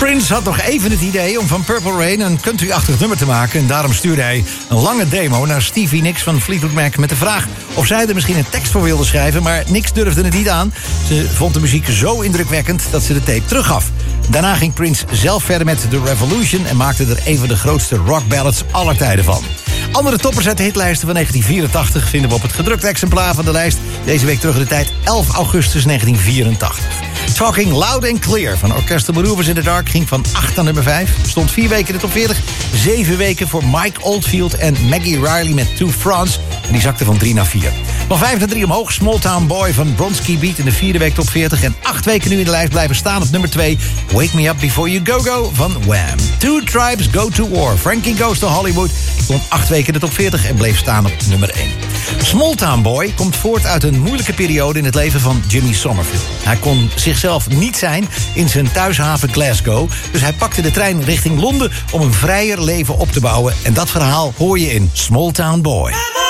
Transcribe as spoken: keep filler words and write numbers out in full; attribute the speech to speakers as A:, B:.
A: Prince had nog even het idee om van Purple Rain een country-achtig nummer te maken. En daarom stuurde hij een lange demo naar Stevie Nicks van Fleetwood Mac met de vraag of zij er misschien een tekst voor wilde schrijven. Maar Nicks durfde het niet aan. Ze vond de muziek zo indrukwekkend dat ze de tape teruggaf. Daarna ging Prince zelf verder met The Revolution en maakte er een van de grootste rockballads aller tijden van. Andere toppers uit de hitlijsten van negentien vierentachtig vinden we op het gedrukte exemplaar van de lijst. Deze week terug in de tijd elf augustus negentien vierentachtig. Talking Loud and Clear van Orchestral Manoeuvres in the Dark ging van acht naar nummer vijf. Stond vier weken in de top veertig. Zeven weken voor Mike Oldfield en Maggie Riley met To France. En die zakte van drie naar vier. Van vijf naar drie omhoog. Small Town Boy van Bronski Beat in de vierde week top veertig. En acht weken nu in de lijst blijven staan op nummer twee. Wake Me Up Before You Go Go van Wham. Two Tribes Go to War. Frankie Goes to Hollywood stond acht weken in de top veertig en bleef staan op nummer één. Small Town Boy komt voort uit een moeilijke periode in het leven van Jimmy Somerville. Hij kon zichzelf niet zijn in zijn thuishaven Glasgow. Dus hij pakte de trein richting Londen om een vrijer leven op te bouwen. En dat verhaal hoor je in Small Town Boy.